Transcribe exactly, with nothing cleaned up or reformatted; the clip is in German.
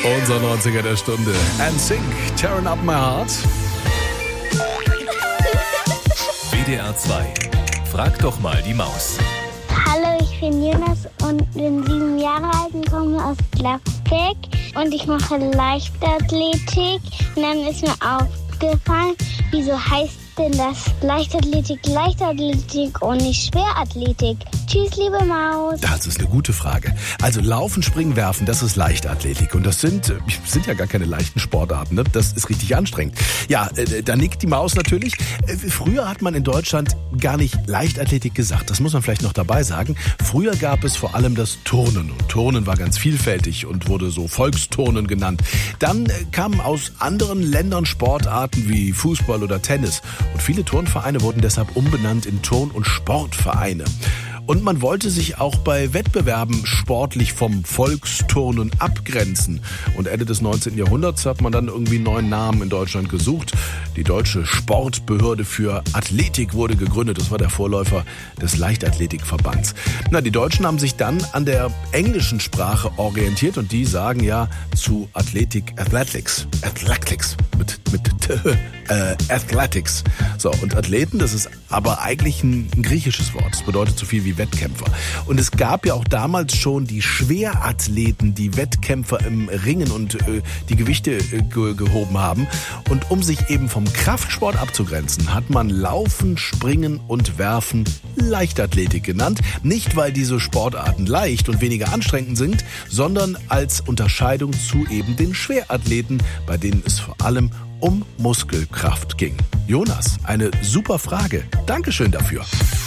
Unser neunziger der Stunde. N Sync, Tearing Up My Heart. W D R zwei. Frag doch mal die Maus. Hallo, ich bin Jonas und bin sieben Jahre alt und komme aus Gladbeck. Und ich mache Leichtathletik. Und dann ist mir aufgefallen, wieso heißt denn das Leichtathletik Leichtathletik und nicht Schwerathletik? Tschüss, liebe Maus. Das ist eine gute Frage. Also Laufen, Springen, Werfen, das ist Leichtathletik. Und das sind, äh, sind ja gar keine leichten Sportarten. Ne? Das ist richtig anstrengend. Ja, äh, da nickt die Maus natürlich. Äh, früher hat man in Deutschland gar nicht Leichtathletik gesagt. Das muss man vielleicht noch dabei sagen. Früher gab es vor allem das Turnen. Und Turnen war ganz vielfältig und wurde so Volksturnen genannt. Dann äh, kamen aus anderen Ländern Sportarten wie Fußball oder Tennis. Und viele Turnvereine wurden deshalb umbenannt in Turn- und Sportvereine. Und man wollte sich auch bei Wettbewerben sportlich vom Volksturnen abgrenzen. Und Ende des neunzehnten Jahrhunderts hat man dann irgendwie einen neuen Namen in Deutschland gesucht. Die Deutsche Sportbehörde für Athletik wurde gegründet. Das war der Vorläufer des Leichtathletikverbands. Na, die Deutschen haben sich dann an der englischen Sprache orientiert und die sagen ja zu Athletik Athletics. Athletics. Mit, mit äh, Athletics. So, und Athleten, das ist aber eigentlich ein, ein griechisches Wort. Das bedeutet so viel wie Wettkämpfer. Und es gab ja auch damals schon die Schwerathleten, die Wettkämpfer im Ringen und äh, die Gewichte äh, ge- gehoben haben. Und um sich eben vom Kraftsport abzugrenzen, hat man Laufen, Springen und Werfen Leichtathletik genannt. Nicht, weil diese Sportarten leicht und weniger anstrengend sind, sondern als Unterscheidung zu eben den Schwerathleten, bei denen es vor allem um Muskelkraft ging. Jonas, eine super Frage. Dankeschön dafür.